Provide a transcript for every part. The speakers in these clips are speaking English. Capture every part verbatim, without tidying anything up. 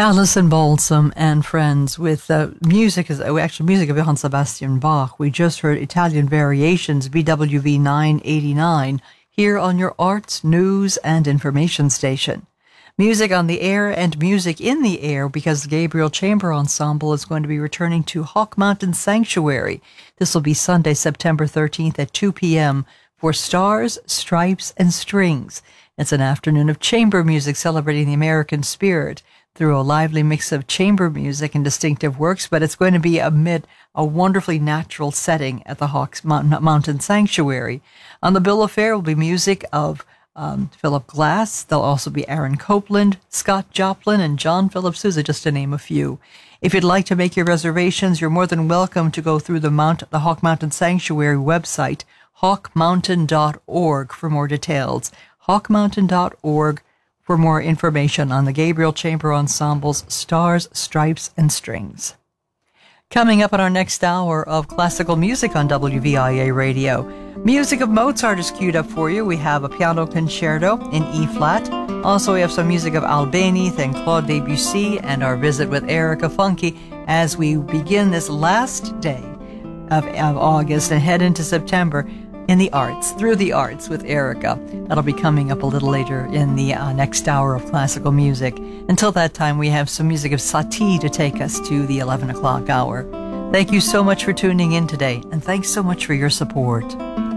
Alison Balsam and friends with uh, music, is actually music of Johann Sebastian Bach. We just heard Italian Variations, B W V nine eighty-nine, here on your arts, news, and information station. Music on the air and music in the air, because the Gabriel Chamber Ensemble is going to be returning to Hawk Mountain Sanctuary. This will be Sunday, September thirteenth at two p.m. for Stars, Stripes, and Strings. It's an afternoon of chamber music celebrating the American spirit through a lively mix of chamber music and distinctive works, but it's going to be amid a wonderfully natural setting at the Hawks Mountain Sanctuary. On the bill of fare will be music of um, Philip Glass. There'll also be Aaron Copland, Scott Joplin, and John Philip Sousa, just to name a few. If you'd like to make your reservations, you're more than welcome to go through the Mount, the Hawk Mountain Sanctuary website, hawk mountain dot org, for more details. hawk mountain dot org for more information on the Gabriel Chamber Ensemble's Stars, Stripes, and Strings. Coming up in our next hour of classical music on W V I A Radio, music of Mozart is queued up for you. We have a piano concerto in E-flat. Also, we have some music of Albéniz and Claude Debussy, and our visit with Erica Funke as we begin this last day of, of August and head into September in the arts, through the arts with Erica. That'll be coming up a little later in the uh, next hour of classical music. Until that time, we have some music of Satie to take us to the eleven o'clock hour. Thank you so much for tuning in today, and thanks so much for your support.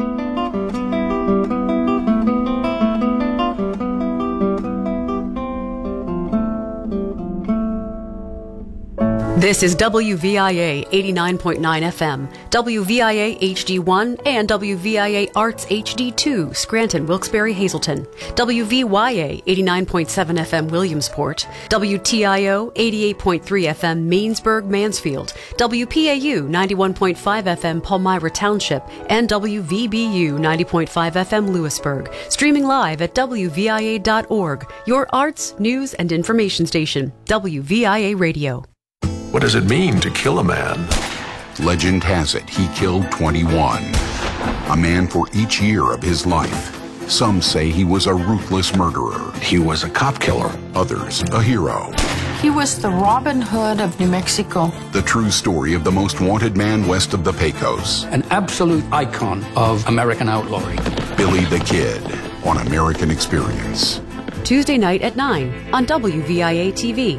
This is W V I A eighty-nine point nine F M, W V I A H D one, and W V I A Arts H D two, Scranton, Wilkes-Barre, Hazleton, W V Y A eighty-nine point seven F M, Williamsport, W T I O eighty-eight point three F M, Mainsburg, Mansfield, W P A U ninety-one point five F M, Palmyra Township, and W V B U ninety point five F M, Lewisburg. Streaming live at W V I A dot org, your arts, news, and information station, W V I A Radio. What does it mean to kill a man? Legend has it he killed twenty-one. A man for each year of his life. Some say he was a ruthless murderer. He was a cop killer. Others, a hero. He was the Robin Hood of New Mexico. The true story of the most wanted man west of the Pecos. An absolute icon of American outlawry. Billy the Kid on American Experience. Tuesday night at nine on W V I A T V.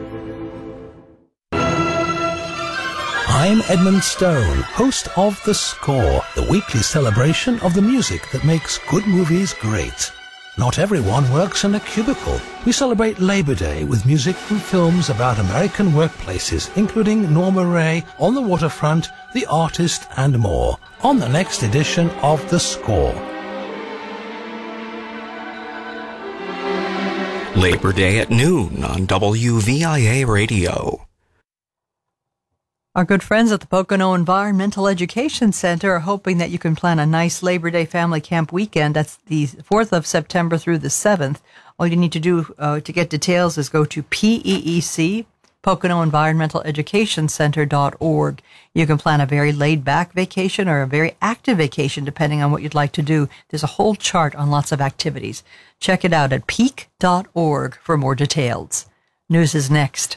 I'm Edmund Stone, host of The Score, the weekly celebration of the music that makes good movies great. Not everyone works in a cubicle. We celebrate Labor Day with music from films about American workplaces, including Norma Ray, On the Waterfront, The Artist, and more, on the next edition of The Score. Labor Day at noon on W V I A Radio. Our good friends at the Pocono Environmental Education Center are hoping that you can plan a nice Labor Day family camp weekend. That's the fourth of September through the seventh. All you need to do uh, to get details is go to P E E C, Pocono Environmental Education Center dot org. You can plan a very laid-back vacation or a very active vacation, depending on what you'd like to do. There's a whole chart on lots of activities. Check it out at peak dot org for more details. News is next.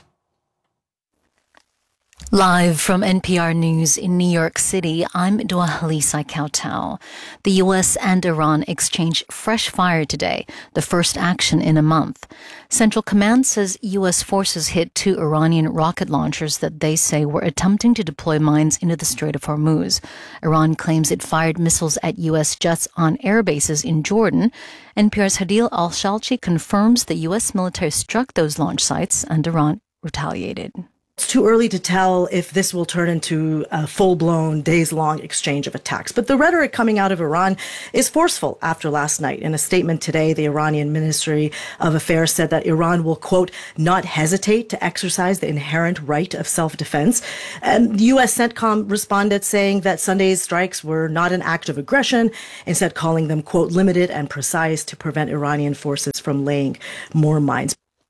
Live from N P R News in New York City, I'm Dua Halisa Kautau. The U S and Iran exchanged fresh fire today, the first action in a month. Central Command says U S forces hit two Iranian rocket launchers that they say were attempting to deploy mines into the Strait of Hormuz. Iran claims it fired missiles at U S jets on air bases in Jordan. N P R's Hadil Al-Shalchi confirms the U S military struck those launch sites and Iran retaliated. It's too early to tell if this will turn into a full-blown, days-long exchange of attacks. But the rhetoric coming out of Iran is forceful after last night. In a statement today, the Iranian Ministry of Affairs said that Iran will, quote, not hesitate to exercise the inherent right of self-defense. And U S CENTCOM responded saying that Sunday's strikes were not an act of aggression, instead calling them, quote, limited and precise to prevent Iranian forces from laying more mines.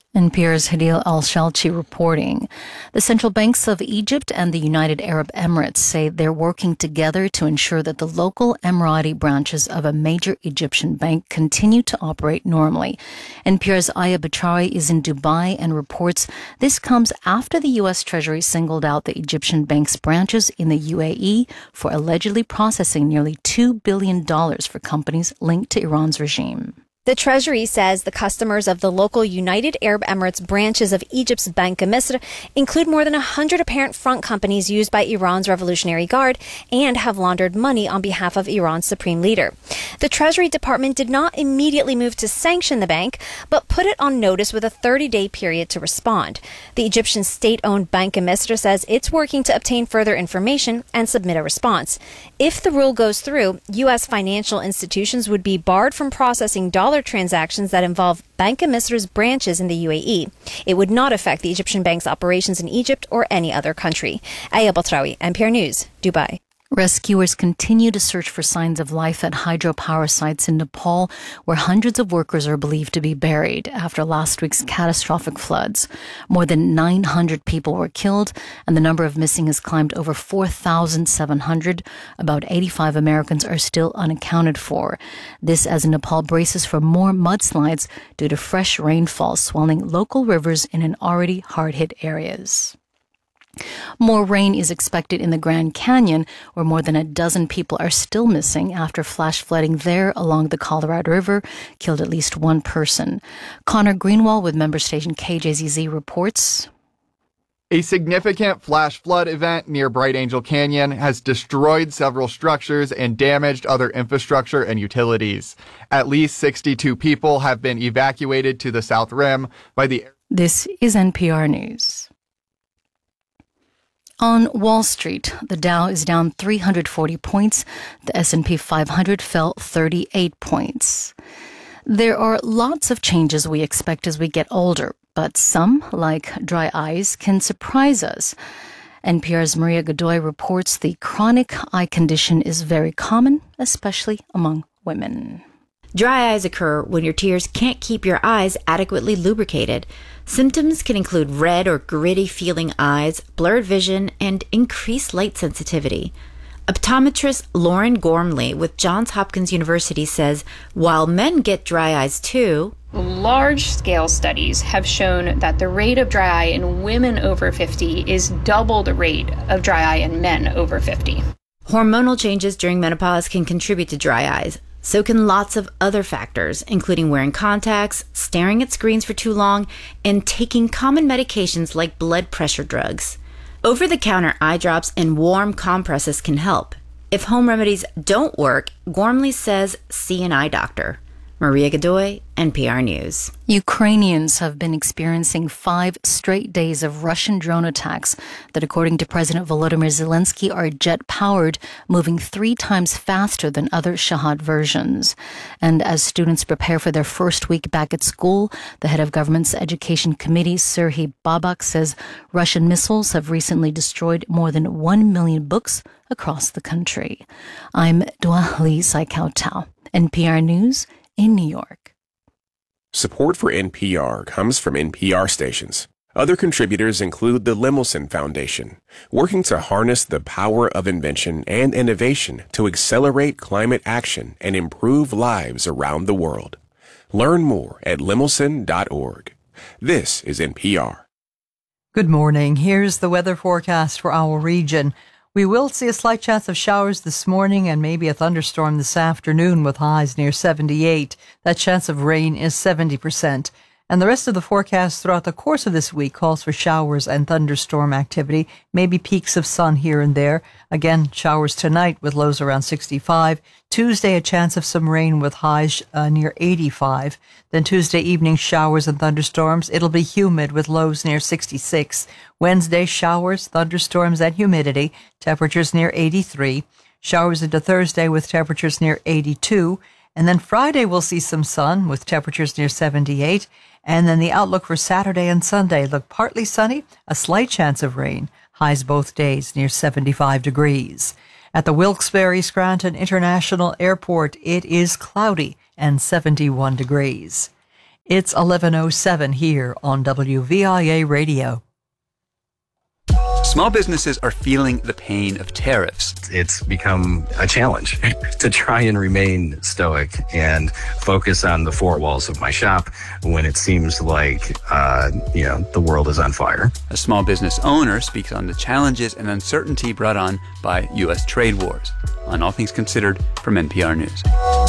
N P R's Hadil Al-Shalchi reporting. The central banks of Egypt and the United Arab Emirates say they're working together to ensure that the local Emirati branches of a major Egyptian bank continue to operate normally. N P R's Aya Batrawi is in Dubai and reports this comes after the U S Treasury singled out the Egyptian bank's branches in the U A E for allegedly processing nearly two billion dollars for companies linked to Iran's regime. The Treasury says the customers of the local United Arab Emirates branches of Egypt's Bank of Misr include more than one hundred apparent front companies used by Iran's Revolutionary Guard and have laundered money on behalf of Iran's supreme leader. The Treasury Department did not immediately move to sanction the bank, but put it on notice with a thirty-day period to respond. The Egyptian state-owned Bank of Misr says it's working to obtain further information and submit a response. If the rule goes through, U S financial institutions would be barred from processing dollar transactions that involve Bank of Misr's branches in the U A E. It would not affect the Egyptian bank's operations in Egypt or any other country. Aya Batrawi, N P R News, Dubai. Rescuers continue to search for signs of life at hydropower sites in Nepal, where hundreds of workers are believed to be buried after last week's catastrophic floods. More than nine hundred people were killed, and the number of missing has climbed over four thousand seven hundred. About eighty-five Americans are still unaccounted for. This as Nepal braces for more mudslides due to fresh rainfall swelling local rivers in an already hard-hit areas. More rain is expected in the Grand Canyon, where more than a dozen people are still missing after flash flooding there along the Colorado River killed at least one person. Connor Greenwald with member station K J Z Z reports. A significant flash flood event near Bright Angel Canyon has destroyed several structures and damaged other infrastructure and utilities. At least sixty-two people have been evacuated to the South Rim by the... This is N P R News. On Wall Street, the Dow is down three hundred forty points. The S and P five hundred fell thirty-eight points. There are lots of changes we expect as we get older, but some, like dry eyes, can surprise us. N P R's Maria Godoy reports the chronic eye condition is very common, especially among women. Dry eyes occur when your tears can't keep your eyes adequately lubricated. Symptoms can include red or gritty feeling eyes, blurred vision, and increased light sensitivity. Optometrist Lauren Gormley with Johns Hopkins University says while men get dry eyes too, large-scale studies have shown that the rate of dry eye in women over fifty is double the rate of dry eye in men over fifty. Hormonal changes during menopause can contribute to dry eyes. So can lots of other factors, including wearing contacts, staring at screens for too long, and taking common medications like blood pressure drugs. Over-the-counter eye drops and warm compresses can help. If home remedies don't work, Gormley says see an eye doctor. Maria Godoy, N P R News. Ukrainians have been experiencing five straight days of Russian drone attacks that, according to President Volodymyr Zelensky, are jet-powered, moving three times faster than other Shahad versions. And as students prepare for their first week back at school, the head of government's education committee, Serhiy Babak, says Russian missiles have recently destroyed more than one million books across the country. I'm Dua Lee Saikao Tao, N P R News in New York. Support for N P R comes from N P R stations. Other contributors include the Lemelson Foundation, working to harness the power of invention and innovation to accelerate climate action and improve lives around the world. Learn more at lemelson dot org. This is N P R. Good morning. Here's the weather forecast for our region. We will see a slight chance of showers this morning and maybe a thunderstorm this afternoon with highs near seventy-eight. That chance of rain is seventy percent. And the rest of the forecast throughout the course of this week calls for showers and thunderstorm activity, maybe peaks of sun here and there. Again, showers tonight with lows around sixty-five. Tuesday, a chance of some rain with highs uh, near eighty-five. Then Tuesday evening, showers and thunderstorms. It'll be humid with lows near sixty-six. Wednesday, showers, thunderstorms, and humidity. Temperatures near eighty-three. Showers into Thursday with temperatures near eighty-two. And then Friday, we'll see some sun with temperatures near seventy-eight. And then the outlook for Saturday and Sunday look partly sunny, a slight chance of rain. Highs both days near seventy-five degrees. At the Wilkes-Barre Scranton International Airport, it is cloudy and seventy-one degrees. It's eleven oh seven here on W V I A Radio. Small businesses are feeling the pain of tariffs. It's become a challenge to try and remain stoic and focus on the four walls of my shop when it seems like, uh, you know, the world is on fire. A small business owner speaks on the challenges and uncertainty brought on by U S trade wars. On All Things Considered from N P R News.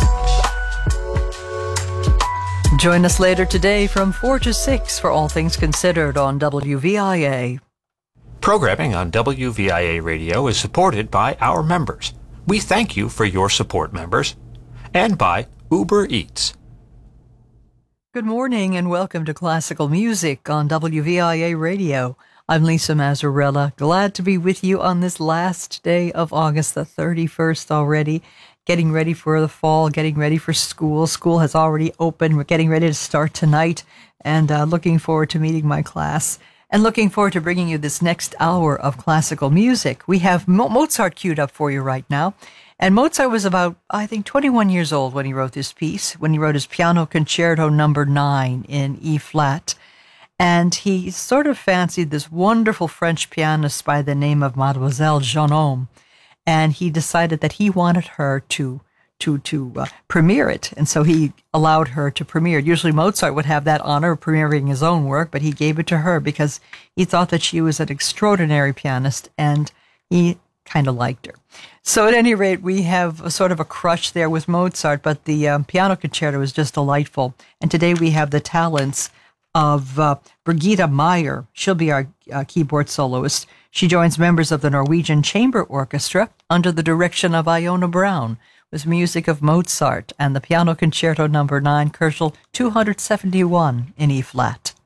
Join us later today from four to six for All Things Considered on W V I A. Programming on W V I A Radio is supported by our members. We thank you for your support, members. And by Uber Eats. Good morning and welcome to Classical Music on W V I A Radio. I'm Lisa Mazzarella, glad to be with you on this last day of August, the thirty-first already. Getting ready for the fall, getting ready for school. School has already opened. We're getting ready to start tonight and uh, looking forward to meeting my class and looking forward to bringing you this next hour of classical music. We have Mo- Mozart queued up for you right now. And Mozart was about, I think, twenty-one years old when he wrote this piece, when he wrote his Piano Concerto number nine in E flat. And he sort of fancied this wonderful French pianist by the name of Mademoiselle Jeanhomme. And he decided that he wanted her to to to uh, premiere it. And so he allowed her to premiere it. Usually Mozart would have that honor of premiering his own work, but he gave it to her because he thought that she was an extraordinary pianist and he kind of liked her. So at any rate, we have a sort of a crush there with Mozart, but the um, piano concerto is just delightful. And today we have the talents of uh, Brigitte Meyer. She'll be our uh, keyboard soloist. She joins members of the Norwegian Chamber Orchestra under the direction of Iona Brown with music of Mozart and the Piano Concerto number nine, Köchel two seventy-one in E flat.